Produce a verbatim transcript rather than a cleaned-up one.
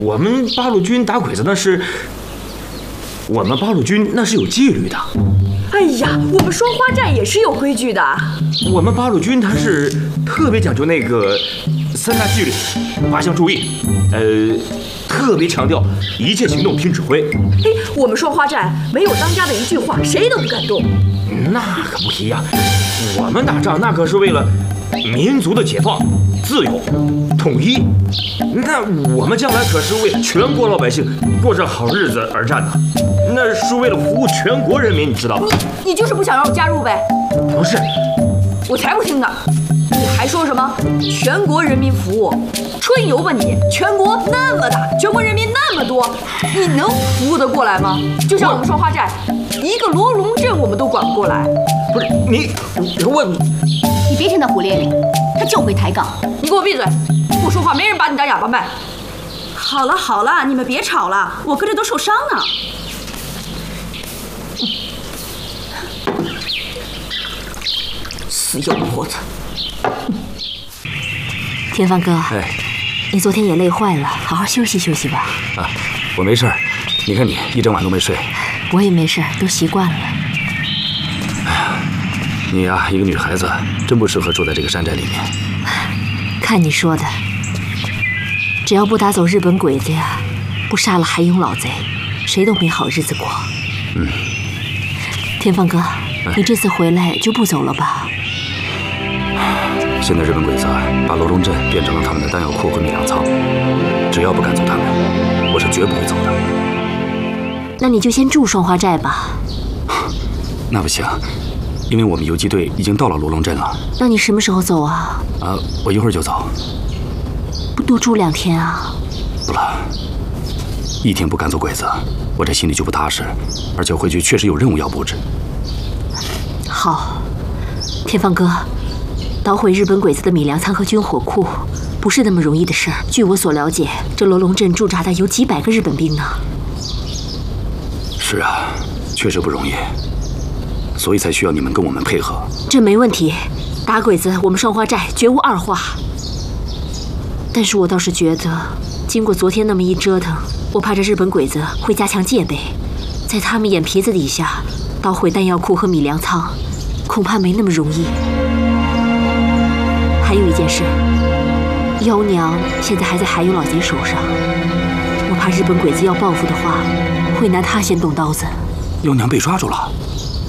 我们八路军打鬼子那是，我们八路军那是有纪律的。 哎呀，我们双花寨也是有规矩的。 我们八路军他是特别讲究那个三大纪律、八项注意，呃，特别强调一切行动听指挥。 哎，我们双花寨没有当家的一句话，谁都不敢动。 那可不一样，我们打仗那可是为了民族的解放、自由、统一。那我们将来可是为全国老百姓过上好日子而战的，那是为了服务全国人民，你知道吗？ 你你就是不想让我加入呗？ 不是， 我才不听呢！你还说什么全国人民服务？吹牛吧你！全国那么大，全国人民那么多，你能服务得过来吗？就像我们双花寨，一个罗龙镇我们都管不过来。 不是你，我你别听他胡咧咧，他就会抬杠。 你给我闭嘴！不说话没人把你当哑巴卖。 好了好了，你们别吵了，我哥这都受伤了。死妖婆子！ 天放哥， 哎， 你昨天也累坏了，好好休息休息吧。 啊，我没事儿。你看你一整晚都没睡。 我也没事，都习惯了。 哎呀，你呀，一个女孩子真不适合住在这个山寨里面。 看你说的，只要不打走日本鬼子呀，不杀了海勇老贼，谁都没好日子过。 嗯。 天放哥， 哎、 你这次回来就不走了吧？ 现在日本鬼子把罗龙镇变成了他们的弹药库和米粮仓，只要不赶走他们，我是绝不会走的。 那你就先住双花寨吧。 那不行，因为我们游击队已经到了罗龙镇了。 那你什么时候走啊？ 啊，我一会儿就走。 不多住两天啊？ 不了，一天不赶走鬼子，我这心里就不踏实，而且回去确实有任务要布置。 好，天放哥。捣毁日本鬼子的米粮仓和军火库，不是那么容易的事儿。据我所了解，这罗龙镇驻扎的有几百个日本兵呢。 是啊，确实不容易，所以才需要你们跟我们配合。 这没问题，打鬼子我们双花寨绝无二话。但是我倒是觉得，经过昨天那么一折腾，我怕这日本鬼子会加强戒备，在他们眼皮子底下捣毁弹药库和米粮仓，恐怕没那么容易。还有一件事，妖娘现在还在海勇老贼手上，我怕日本鬼子要报复的话，会拿他先动刀子。 妖娘被抓住了。